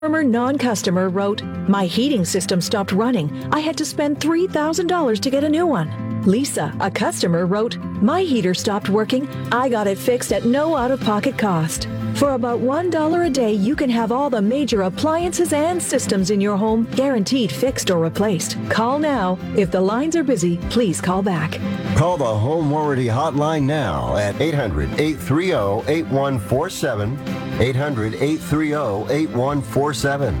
Former non-customer wrote, "My heating system stopped running. I had to spend $3,000 to get a new one." Lisa, a customer, wrote, "My heater stopped working. I got it fixed at no out-of-pocket cost." For about $1 a day, you can have all the major appliances and systems in your home guaranteed fixed or replaced. Call now. If the lines are busy, please call back. Call the Home Warranty Hotline now at 800-830-8147, 800-830-8147,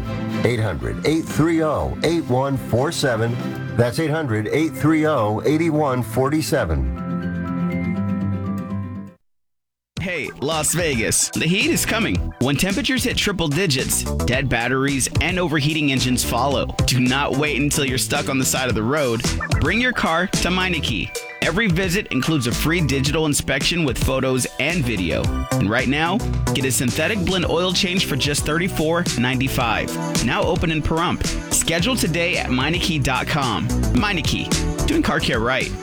800-830-8147. That's 800-830-8147. Hey, Las Vegas, the heat is coming. When temperatures hit triple digits, dead batteries and overheating engines follow. Do not wait until you're stuck on the side of the road. Bring your car to Meineke. Every visit includes a free digital inspection with photos and video. And right now, get a synthetic blend oil change for just $34.95. Now open in Pahrump. Schedule today at Meineke.com. Meineke, doing car care right.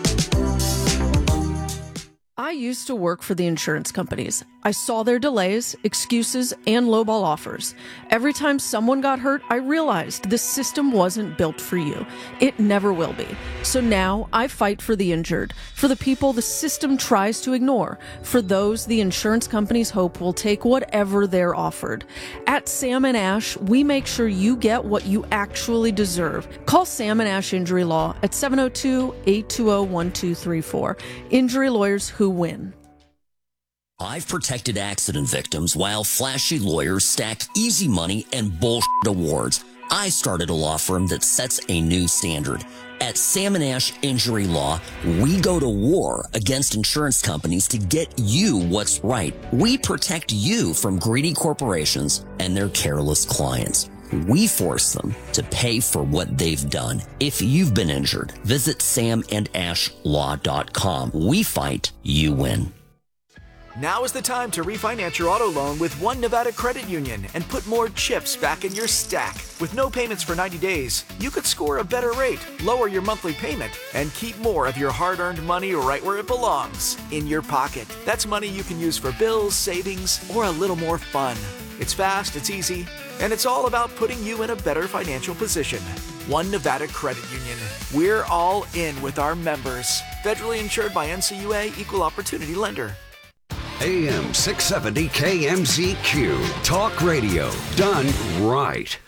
I used to work for the insurance companies. I saw their delays, excuses, and lowball offers. Every time someone got hurt, I realized this system wasn't built for you. It never will be. So now I fight for the injured, for the people the system tries to ignore, for those the insurance companies hope will take whatever they're offered. At Sam & Ash, we make sure you get what you actually deserve. Call Sam & Ash Injury Law at 702-820-1234. Injury lawyers who win. I've protected accident victims while flashy lawyers stack easy money and bullshit awards. I started a law firm that sets a new standard. At Sam & Ash Injury Law, we go to war against insurance companies to get you what's right. We protect you from greedy corporations and their careless clients. We force them to pay for what they've done. If you've been injured, visit samandashlaw.com. We fight, you win. Now is the time to refinance your auto loan with One Nevada Credit Union and put more chips back in your stack. With no payments for 90 days, you could score a better rate, lower your monthly payment, and keep more of your hard-earned money right where it belongs, in your pocket. That's money you can use for bills, savings, or a little more fun. It's fast, it's easy, and it's all about putting you in a better financial position. One Nevada Credit Union. We're all in with our members. Federally insured by NCUA, Equal Opportunity Lender. AM 670 KMZQ. Talk radio done right.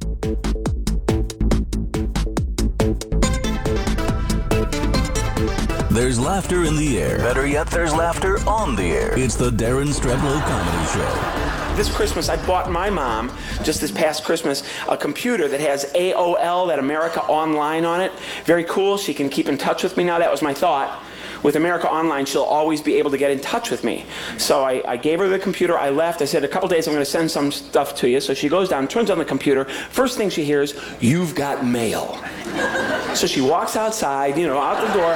There's laughter in the air. Better yet, there's laughter on the air. It's the Darren Streblow Comedy Show. This Christmas, I bought my mom, just this past Christmas, a computer that has AOL, that America Online on it. Very cool. She can keep in touch with me now. That was my thought. With America Online, she'll always be able to get in touch with me. So I gave her the computer. I left. I said, a couple days, I'm going to send some stuff to you. So she goes down, turns on the computer. First thing she hears, "You've got mail." So she walks outside, out the door.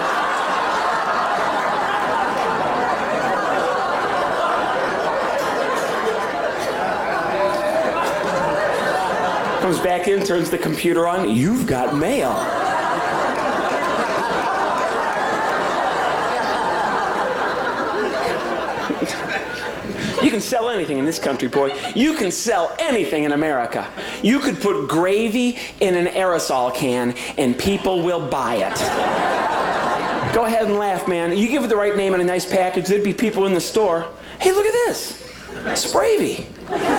Comes back in, turns the computer on. "You've got mail." You can sell anything in this country, boy. You can sell anything in America. You could put gravy in an aerosol can and people will buy it. Go ahead and laugh, man. You give it the right name and a nice package, there'd be people in the store. "Hey, look at this. Spravy.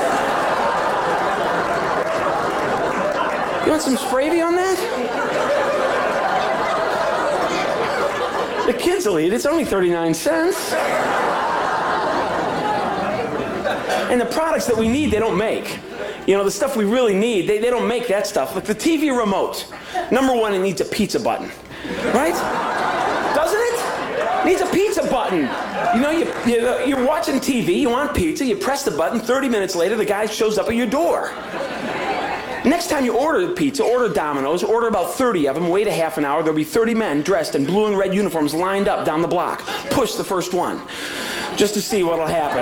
You want some Spravy on that?" The kids will eat it. It's only 39 cents. And the products that we need, they don't make. The stuff we really need, they don't make that stuff. Like the TV remote. Number one, it needs a pizza button. Right? Doesn't it? It needs a pizza button. You're watching TV, you want pizza, you press the button, 30 minutes later, the guy shows up at your door. Next time you order pizza, order Domino's, order about 30 of them, wait a half an hour, there'll be 30 men dressed in blue and red uniforms lined up down the block. Push the first one, just to see what'll happen.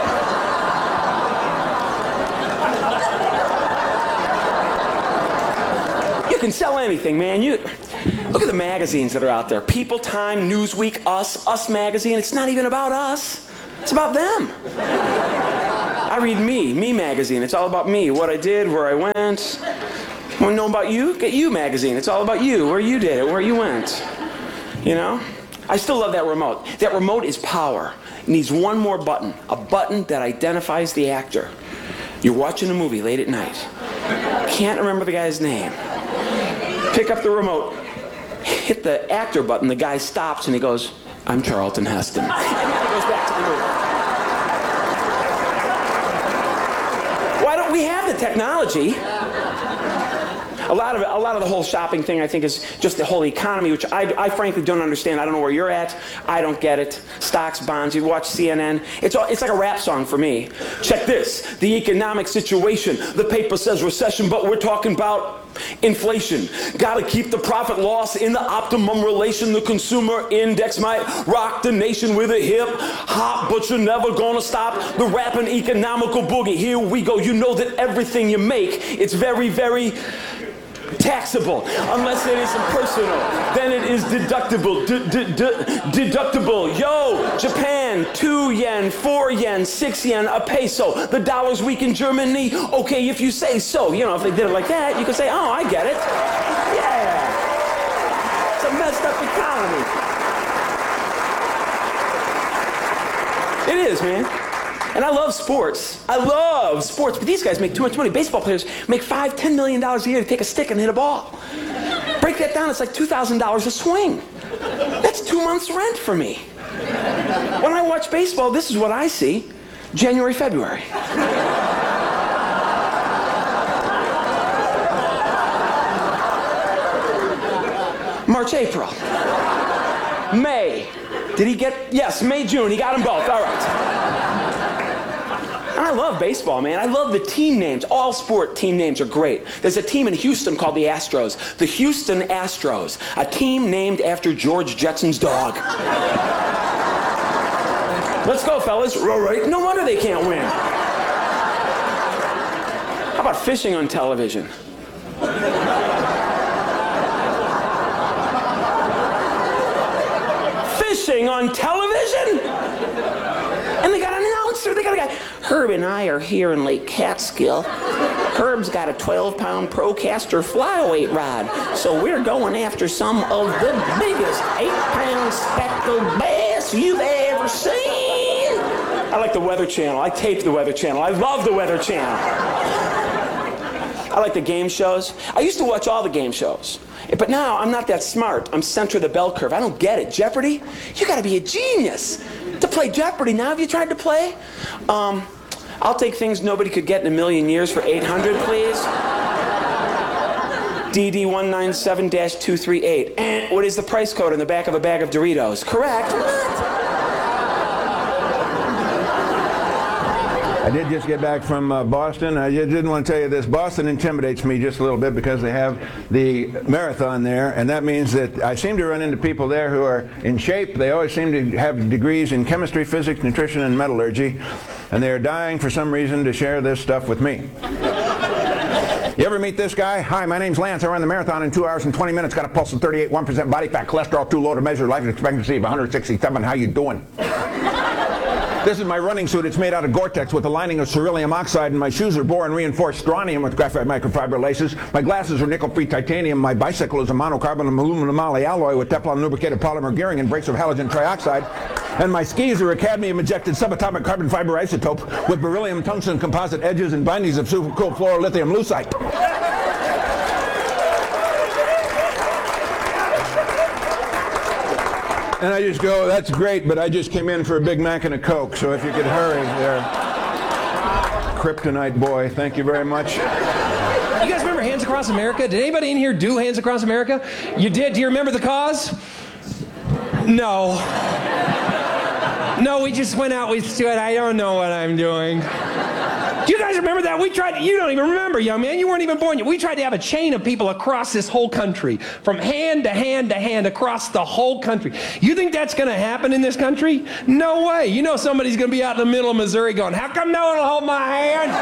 You can sell anything, man. Look at the magazines that are out there. People, Time, Newsweek, Us Magazine. It's not even about us. It's about them. I read Me magazine. It's all about me, what I did, where I went. Want to know about you? Get You magazine. It's all about you, where you did it, where you went. You know? I still love that remote. That remote is power. It needs one more button, a button that identifies the actor. You're watching a movie late at night. Can't remember the guy's name. Pick up the remote, hit the actor button, the guy stops and he goes, I'm Charlton Heston. And then he goes back to the movie. Why don't we have the technology? A lot of the whole shopping thing, I think, is just the whole economy, which I frankly don't understand. I don't know where you're at. I don't get it. Stocks, bonds, you watch CNN. It's like a rap song for me. Check this. The economic situation. The paper says recession, but we're talking about inflation. Gotta keep the profit loss in the optimum relation. The consumer index might rock the nation with a hip hop, but you're never gonna stop the rapping economical boogie. Here we go. You know that everything you make, it's very, very taxable, unless it is impersonal. Then it is deductible. Deductible. Yo, Japan, 2 yen, 4 yen, 6 yen, a peso. The dollar's weak in Germany. Okay, if you say so. You know, if they did it like that, you could say, oh, I get it. Yeah. It's a messed up economy. It is, man. And I love sports. But these guys make too much money. Baseball players make $5-10 million a year to take a stick and hit a ball. Break that down, it's like $2,000 a swing. That's 2 months' rent for me. When I watch baseball, this is what I see. January, February. March, April. May. Did he get, yes, May, June. He got them both. All right. I love baseball, man. I love the team names. All sport team names are great. There's a team in Houston called the Astros. The Houston Astros. A team named after George Jetson's dog. Let's go, fellas. All right. No wonder they can't win. How about fishing on television? Fishing on television? And they got an announcer. They got a guy. Herb and I are here in Lake Catskill. Herb's got a 12-pound Procaster flyweight rod. So we're going after some of the biggest 8-pound speckled bass you've ever seen. I like the Weather Channel. I tape the Weather Channel. I love the Weather Channel. I like the game shows. I used to watch all the game shows. But now I'm not that smart. I'm center of the bell curve. I don't get it. Jeopardy? You got to be a genius to play Jeopardy. Now have you tried to play? I'll take things nobody could get in a million years for 800, please. DD197-238. What is the price code on the back of a bag of Doritos? Correct. I did just get back from Boston. I just didn't want to tell you this. Boston intimidates me just a little bit because they have the marathon there, and that means that I seem to run into people there who are in shape. They always seem to have degrees in chemistry, physics, nutrition, and metallurgy, and they are dying for some reason to share this stuff with me. You ever meet this guy? Hi, my name's Lance. I ran the marathon in 2 hours and 20 minutes. Got a pulse of 38, 1% body fat, cholesterol too low to measure, life expectancy of 167. How you doing? This is my running suit. It's made out of Gore-Tex with a lining of ceruleum oxide, and my shoes are boron-reinforced strontium with graphite microfiber laces. My glasses are nickel-free titanium. My bicycle is a monocarbon aluminum alloy with Teflon lubricated polymer gearing and brakes of halogen trioxide. And my skis are a cadmium-injected subatomic carbon fiber isotope with beryllium tungsten composite edges and bindings of supercool fluorolithium lucite. And I just go, that's great, but I just came in for a Big Mac and a Coke, so if you could hurry there. Kryptonite boy, thank you very much. You guys remember Hands Across America? Did anybody in here do Hands Across America? You did? Do you remember the cause? No. No, we just went out, we stood, I don't know what I'm doing. Do you guys remember that? We tried, you don't even remember, young man. You weren't even born yet. We tried to have a chain of people across this whole country, from hand to hand to hand, across the whole country. You think that's going to happen in this country? No way. You know somebody's going to be out in the middle of Missouri going, how come no one will hold my hand?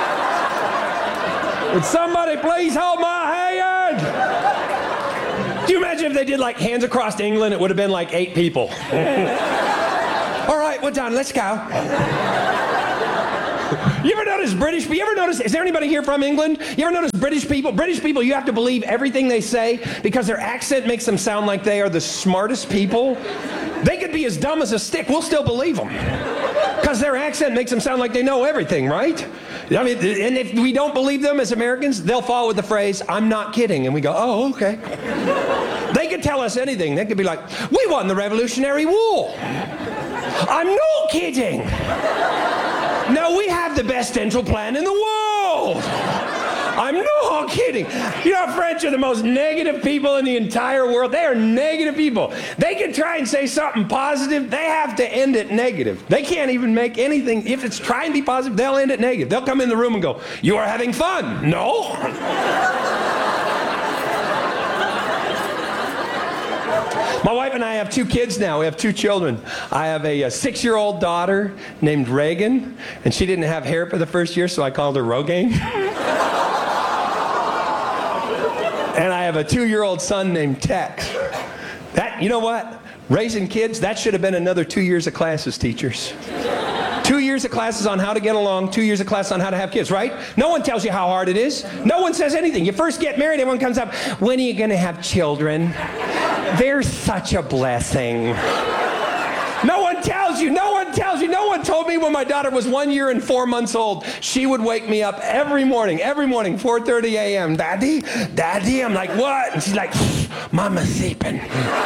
Would somebody please hold my hand? Do you imagine if they did like Hands Across England, it would have been like 8 people. All right, we're done. Let's go. You ever notice British people? Is there anybody here from England? You ever notice British people? British people, you have to believe everything they say because their accent makes them sound like they are the smartest people. They could be as dumb as a stick. We'll still believe them because their accent makes them sound like they know everything, right? I mean, and if we don't believe them as Americans, they'll follow with the phrase, "I'm not kidding." And we go, "Oh, okay." They could tell us anything. They could be like, "We won the Revolutionary War." "I'm not kidding." "No, we have the best dental plan in the world." "I'm not kidding." You know, French are the most negative people in the entire world. They are negative people. They can try and say something positive. They have to end it negative. They can't even make anything. If it's trying to be positive, they'll end it negative. They'll come in the room and go, "You are having fun." "No." My wife and I have 2 kids now. We have 2 children. I have a 6-year-old daughter named Reagan, and she didn't have hair for the first year, so I called her Rogaine. And I have a 2-year-old son named Tex. You know what? Raising kids, that should have been another 2 years of classes, teachers. 2 years of classes on how to get along, 2 years of classes on how to have kids, right? No one tells you how hard it is. No one says anything. You first get married, everyone comes up, "When are you going to have children? They're such a blessing." No one tells you. No one tells you. No one told me when my daughter was 1 year and 4 months old, she would wake me up every morning, 4:30 a.m. "Daddy, Daddy." I'm like, "What?" And she's like, "Mama's sleeping."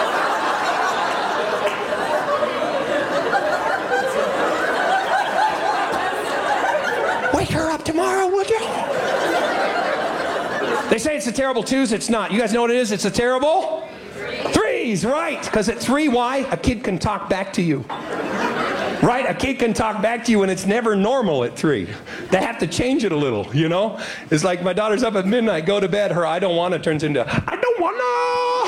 "Wake her up tomorrow, would you?" They say it's a terrible 2s. It's not. You guys know what it is? It's a terrible 3s, right? Because at 3, why? A kid can talk back to you. Right? A kid can talk back to you, and it's never normal at 3. They have to change it a little, you know? It's like my daughter's up at midnight, go to bed. Her "I don't wanna" turns into "I don't wanna."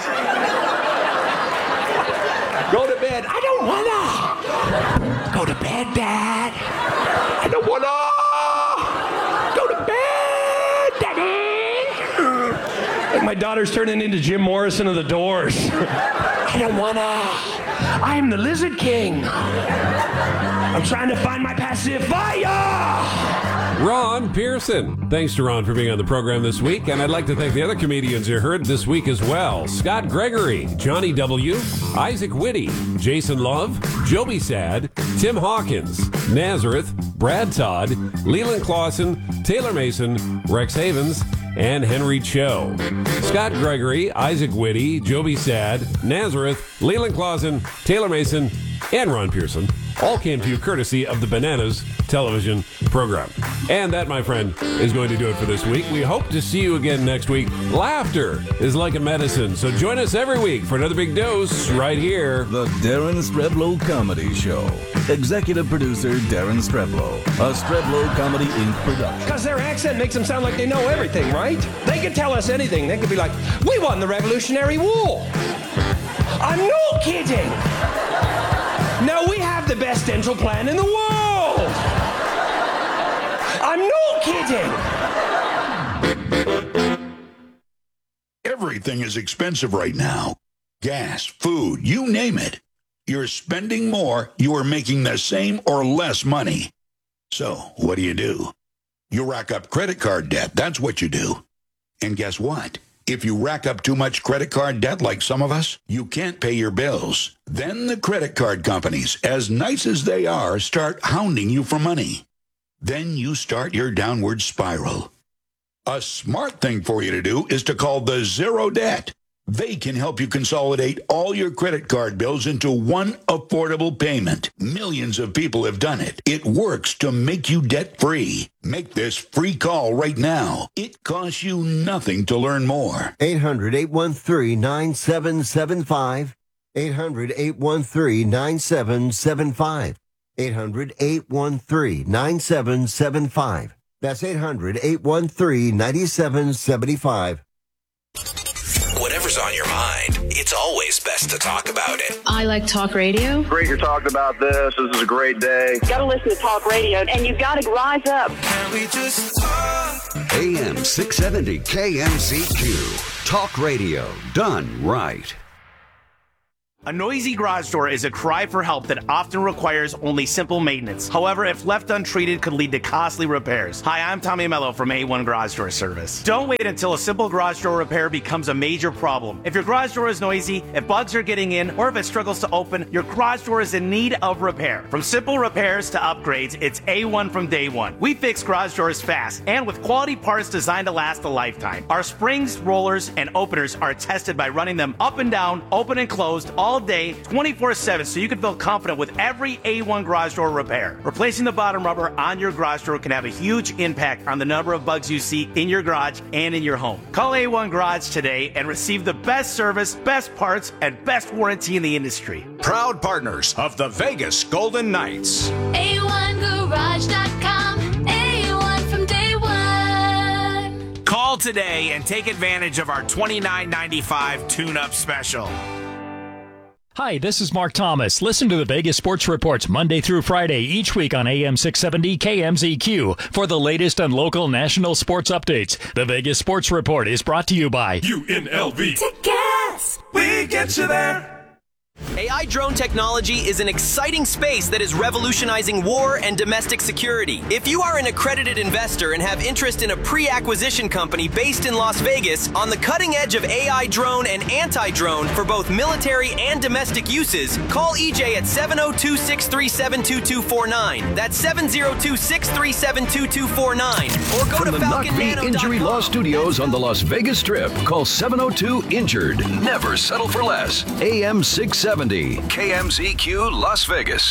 Go to bed. "I don't wanna." Go to bed, Dad. "I don't wanna." Go to bed, Daddy. Like my daughter's turning into Jim Morrison of the Doors. "I don't wanna. I'm the Lizard King. I'm trying to find my pacifier." Ron Pearson. Thanks to Ron for being on the program this week, and I'd like to thank the other comedians you heard this week as well. Scott Gregory, Johnny W., Isaac Whitty, Jason Love, Joby Sad, Tim Hawkins, Nazareth, Brad Todd, Leland Clausen, Taylor Mason, Rex Havens, and Henry Cho. Scott Gregory, Isaac Whitty, Joby Sad, Nazareth, Leland Clausen, Taylor Mason, and Ron Pearson all came to you courtesy of the Bananas television program. And that, my friend, is going to do it for this week. We hope to see you again next week. Laughter is like a medicine, so join us every week for another big dose right here. The Darren Streblow Comedy Show. Executive producer Darren Streblow. A Streblow Comedy Inc. production. Because their accent makes them sound like they know everything, right? They could tell us anything. They could be like, "We won the Revolutionary War." "I'm not kidding." "No, we have the best dental plan in the world." "I'm not kidding." Everything is expensive right now. Gas, food, you name it. You're spending more, you are making the same or less money. So, what do? You rack up credit card debt. That's what you do. And guess what? If you rack up too much credit card debt like some of us, you can't pay your bills. Then the credit card companies, as nice as they are, start hounding you for money. Then you start your downward spiral. A smart thing for you to do is to call the Zero Debt. They can help you consolidate all your credit card bills into one affordable payment. Millions of people have done it. It works to make you debt-free. Make this free call right now. It costs you nothing to learn more. 800-813-9775. 800-813-9775. 800-813-9775. That's 800-813-9775. Whatever's on your mind, it's always best to talk about it. I like talk radio. Great you're talking about this. This is a great day. You got to listen to talk radio, and you got to rise up. Can we just talk? AM 670 KMZQ. Talk radio done right. A noisy garage door is a cry for help that often requires only simple maintenance. However, if left untreated, could lead to costly repairs. Hi, I'm Tommy Mello from A1 Garage Door Service. Don't wait until a simple garage door repair becomes a major problem. If your garage door is noisy, if bugs are getting in, or if it struggles to open, your garage door is in need of repair. From simple repairs to upgrades, it's A1 from day one. We fix garage doors fast and with quality parts designed to last a lifetime. Our springs, rollers, and openers are tested by running them up and down, open and closed all day, 24/7, so you can feel confident with every A1 garage door repair. Replacing the bottom rubber on your garage door can have a huge impact on the number of bugs you see in your garage and in your home. Call A1 Garage today and receive the best service, best parts, and best warranty in the industry. Proud partners of the Vegas Golden Knights. A1Garage.com. A1 from day one. Call today and take advantage of our $29.95 tune-up special. Hi, this is Mark Thomas. Listen to the Vegas Sports Reports Monday through Friday each week on AM 670 KMZQ for the latest on local national sports updates. The Vegas Sports Report is brought to you by UNLV. Tickets. We get you there. AI drone technology is an exciting space that is revolutionizing war and domestic security. If you are an accredited investor and have interest in a pre-acquisition company based in Las Vegas on the cutting edge of AI drone and anti-drone for both military and domestic uses, call EJ at 702-637-2249. That's 702-637-2249. Or go From to the Knock Injury Law Studios on the Las Vegas Strip, call 702-INJURED. Never settle for less. AM 670 KMZQ Las Vegas.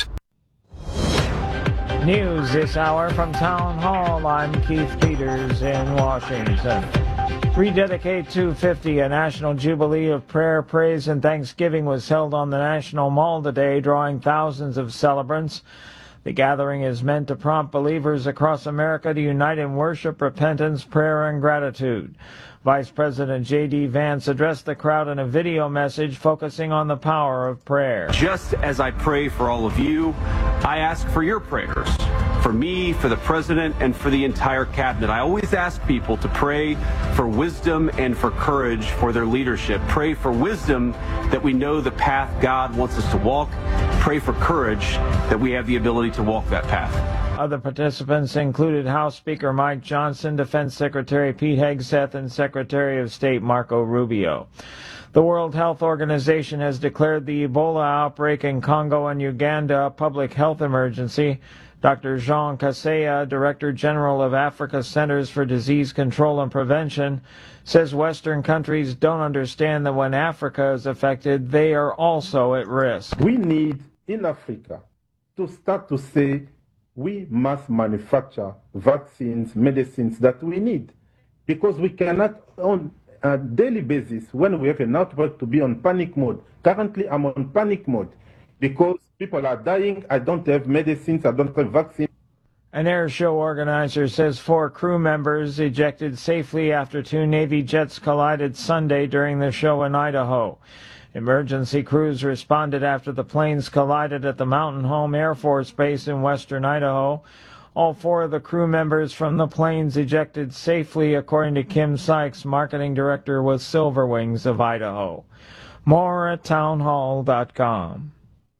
News this hour from Town Hall. I'm Keith Peters in Washington. Rededicate 250, a national jubilee of prayer, praise, and thanksgiving was held on the National Mall today, drawing thousands of celebrants. The gathering is meant to prompt believers across America to unite in worship, repentance, prayer, and gratitude. Vice President J.D. Vance addressed the crowd in a video message focusing on the power of prayer. Just as I pray for all of you, I ask for your prayers. For me, for the president, and for the entire cabinet. I always ask people to pray for wisdom and for courage for their leadership. Pray for wisdom that we know the path God wants us to walk. Pray for courage that we have the ability to walk that path. Other participants included House Speaker Mike Johnson, Defense Secretary Pete Hegseth, and Secretary of State Marco Rubio. The World Health Organization has declared the Ebola outbreak in Congo and Uganda a public health emergency. Dr. Jean Kaseya, Director General of Africa Centers for Disease Control and Prevention, says Western countries don't understand that when Africa is affected, they are also at risk. We need, in Africa, to start to say we must manufacture vaccines, medicines that we need, because we cannot on a daily basis, when we have an outbreak, to be on panic mode. Currently, I'm on panic mode because people are dying. I don't have medicines. I don't have vaccines. An air show organizer says 4 crew members ejected safely after 2 Navy jets collided Sunday during the show in Idaho. Emergency crews responded after the planes collided at the Mountain Home Air Force Base in western Idaho. All 4 of the crew members from the planes ejected safely, according to Kim Sykes, marketing director with Silver Wings of Idaho. More at townhall.com.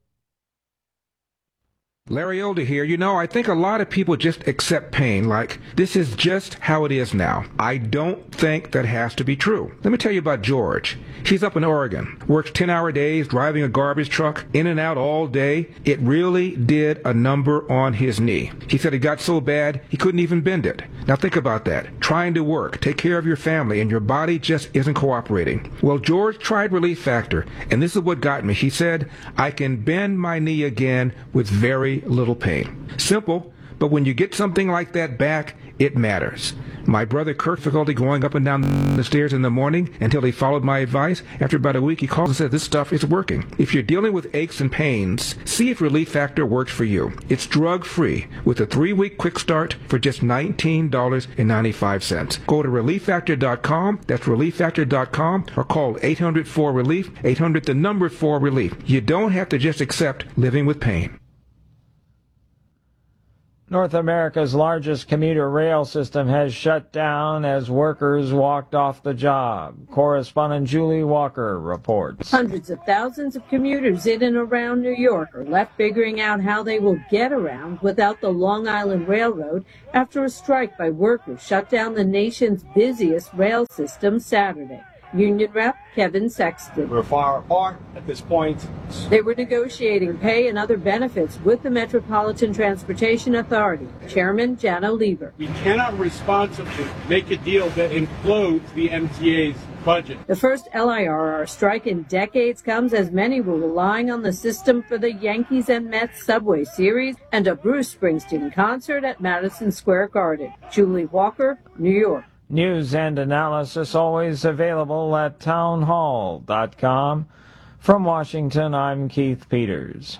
Larry Elder here. You know, I think a lot of people just accept pain like this is just how it is now. I don't think that has to be true. Let me tell you about George. He's up in Oregon, works 10-hour days, driving a garbage truck, in and out all day. It really did a number on his knee. He said it got so bad he couldn't even bend it. Now think about that. Trying to work, take care of your family, and your body just isn't cooperating. Well, George tried Relief Factor, and this is what got me. He said, I can bend my knee again with very little pain. Simple, but when you get something like that back, it matters. My brother Kurt had difficulty going up and down the stairs in the morning until he followed my advice. After about a week, he called and said, this stuff is working. If you're dealing with aches and pains, see if Relief Factor works for you. It's drug-free with a 3-week quick start for just $19.95. Go to ReliefFactor.com, that's ReliefFactor.com, or call 800-4-RELIEF, 800-4-RELIEF. You don't have to just accept living with pain. North America's largest commuter rail system has shut down as workers walked off the job. Correspondent Julie Walker reports. Hundreds of thousands of commuters in and around New York are left figuring out how they will get around without the Long Island Railroad after a strike by workers shut down the nation's busiest rail system Saturday. Union rep Kevin Sexton. We're far apart at this point. They were negotiating pay and other benefits with the Metropolitan Transportation Authority. Chairman Jano Lieber. We cannot responsibly make a deal that implodes the MTA's budget. The first LIRR strike in decades comes as many were relying on the system for the Yankees and Mets Subway Series and a Bruce Springsteen concert at Madison Square Garden. Julie Walker, New York. News and analysis always available at townhall.com. From Washington, I'm Keith Peters.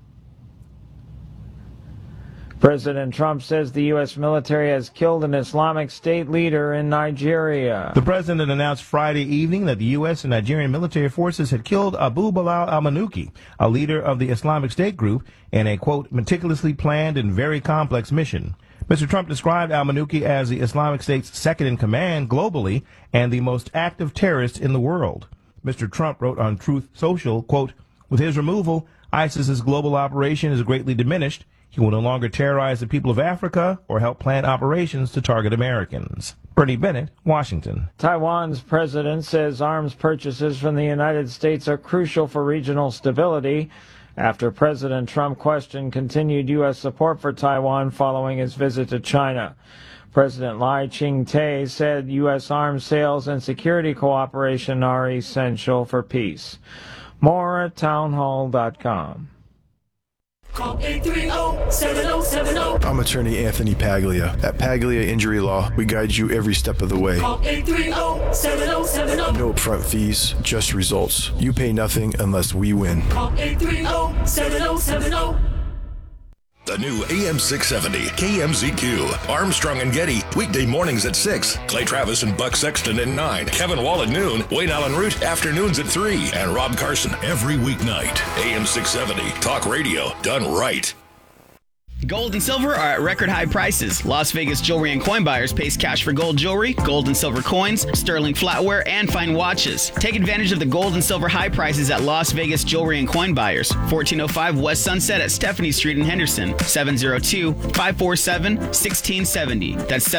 President Trump says the U.S. military has killed an Islamic State leader in Nigeria. The president announced Friday evening that the U.S. and Nigerian military forces had killed Abu Bilal al-Manuki, a leader of the Islamic State group, in a, quote, meticulously planned and very complex mission. Mr. Trump described al-Manuki as the Islamic State's second-in-command globally and the most active terrorist in the world. Mr. Trump wrote on Truth Social, quote, with his removal, ISIS's global operation is greatly diminished. He will no longer terrorize the people of Africa or help plan operations to target Americans. Bernie Bennett, Washington. Taiwan's president says arms purchases from the United States are crucial for regional stability after President Trump questioned continued U.S. support for Taiwan following his visit to China. President Lai Ching-te said U.S. arms sales and security cooperation are essential for peace. More at townhall.com. Call 830-7070. I'm attorney Anthony Paglia. At Paglia Injury Law, we guide you every step of the way. Call 830-7070. No upfront fees, just results. You pay nothing unless we win. Call 830-7070. The new AM 670 KMZQ. Armstrong and Getty, weekday mornings at 6. Clay Travis and Buck Sexton at 9. Kevin Wall at noon. Wayne Allen Root, afternoons at 3. And Rob Carson every weeknight. AM 670, talk radio done right. Gold and silver are at record high prices. Las Vegas Jewelry and Coin Buyers pays cash for gold jewelry, gold and silver coins, sterling flatware, and fine watches. Take advantage of the gold and silver high prices at Las Vegas Jewelry and Coin Buyers. 1405 West Sunset at Stephanie Street in Henderson. 702-547-1670. That's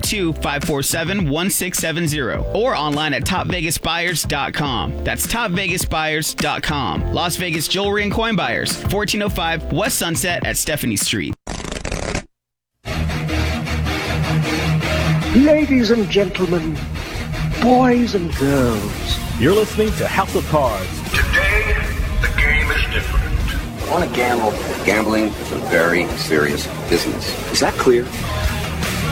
702-547-1670. Or online at topvegasbuyers.com. That's topvegasbuyers.com. Las Vegas Jewelry and Coin Buyers. 1405 West Sunset at Stephanie Street. Ladies and gentlemen, boys and girls, you're listening to House of Cards. Today, the game is different. I want to gamble. Gambling is a very serious business. Is that clear?